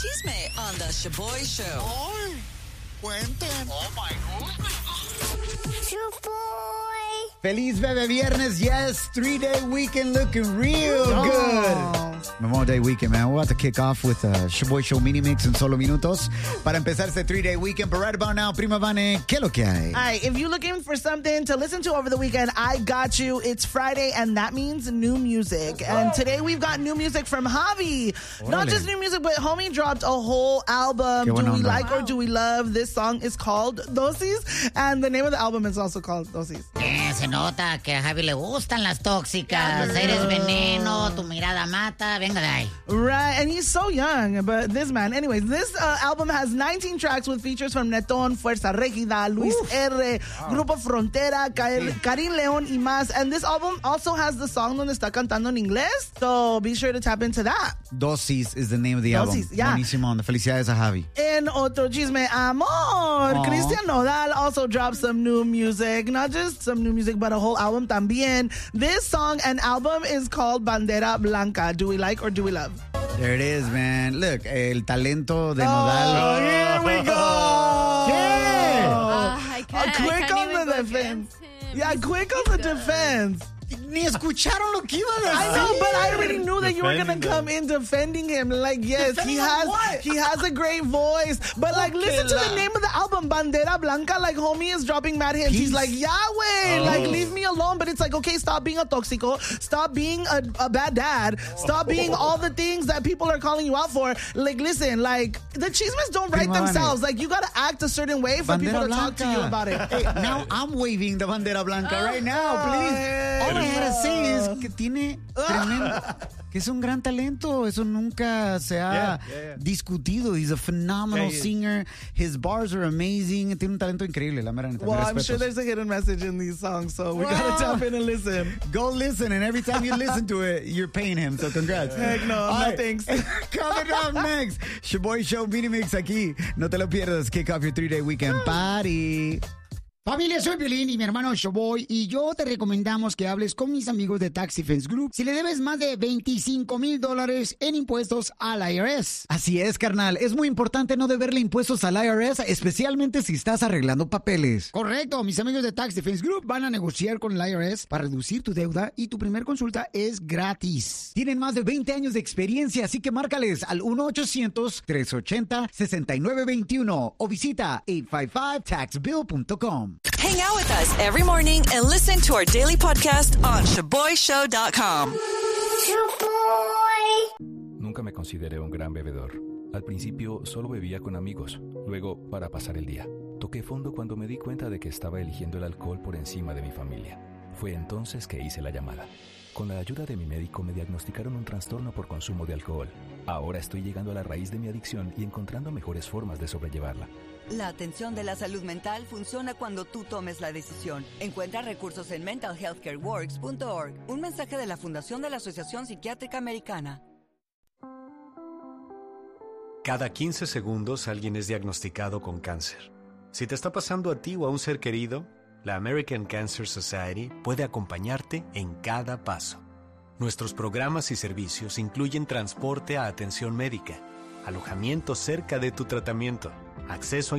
chisme on the Shaboy Show. ¡Ay! Cuenten. Oh my goodness. Shaboy. Feliz Bebe Viernes, yes, 3-day weekend looking real good. Memorial Day weekend, man. We're about to kick off with a Shaboy Show mini mix en solo minutos para empezar este 3-day weekend. But right about now, Prima Vane, ¿qué lo que hay? All right, if you're looking for something to listen to over the weekend, I got you. It's Friday, and that means new music. And today we've got new music from Javi. Not just new music, but homie dropped a whole album. Qué buena Do we onda. like or do we love? This song is called Dosis, and the name of the album is also called Dosis. Se nota que a Javi le gustan las tóxicas. Eres veneno, tu mirada mata. Venga de ahí. Right, and he's so young, but this man. Anyways, this album has 19 tracks with features from Neton, Fuerza Régida, Luis R., Grupo Frontera, Karim León y más. And this album also has the song donde está cantando en inglés, so be sure to tap into that. Dosis is the name of the album. Dosis, yeah. Buenísimo onda. Felicidades a Javi. En otro chisme, amor, Cristian Nodal also dropped some new music. Not just some new music, but a whole album también. This song and album is called Bandera Blanca. Do we like or do we love? There it is, man. Look, el talento de Nodal. Here we go. I Quick on the defense. Yeah, quick on the defense. Ni escucharon lo que iba a decir. I know, but I already knew that you were gonna come in defending him. Like, yes, he has a great voice. But like, listen to the name of the album, Bandera Blanca. Like, homie is dropping mad hits. He's like, Yahweh, like, leave me alone. But it's like, okay, stop being a toxico. Stop being a bad dad. Stop being all the things that people are calling you out for. Like, listen, like, the chismes don't write themselves. Like, you gotta act a certain way for people to talk to you about it. Hey, now I'm waving the Bandera Blanca right now, please. All I had to say is que tiene tremendo, que es un gran talento. Eso nunca se ha discutido. He's a phenomenal singer. His bars are amazing. Tiene un talento increíble, la mera neta. Well, I'm sure there's a hidden message in these songs, so we gotta tap in and listen. Go listen, and every time you listen to it, you're paying him, so congrats. Heck no, All no right. thanks. Coming up next, Shaboy Show Mini Mix aquí. No te lo pierdas. Kick off your 3-day weekend party. Familia, soy Piolín y mi hermano Shaboy y yo te recomendamos que hables con mis amigos de Tax Defense Group si le debes más de $25,000 en impuestos al IRS. Así es, carnal. Es muy importante no deberle impuestos al IRS, especialmente si estás arreglando papeles. Correcto, mis amigos de Tax Defense Group van a negociar con el IRS para reducir tu deuda y tu primer consulta es gratis. Tienen más de 20 años de experiencia, así que márcales al 1-800-380-6921 o visita 855taxbill.com. Hang out with us every morning and listen to our daily podcast on ShaboyShow.com. Shaboy. Nunca me consideré un gran bebedor. Al principio solo bebía con amigos, luego para pasar el día. Toqué fondo cuando me di cuenta de que estaba eligiendo el alcohol por encima de mi familia. Fue entonces que hice la llamada. Con la ayuda de mi médico me diagnosticaron un trastorno por consumo de alcohol. Ahora estoy llegando a la raíz de mi adicción y encontrando mejores formas de sobrellevarla. La atención de la salud mental funciona cuando tú tomes la decisión. Encuentra recursos en mentalhealthcareworks.org. Un mensaje de la Fundación de la Asociación Psiquiátrica Americana. Cada 15 segundos alguien es diagnosticado con cáncer. Si te está pasando a ti o a un ser querido, la American Cancer Society puede acompañarte en cada paso. Nuestros programas y servicios incluyen transporte a atención médica, alojamiento cerca de tu tratamiento, acceso a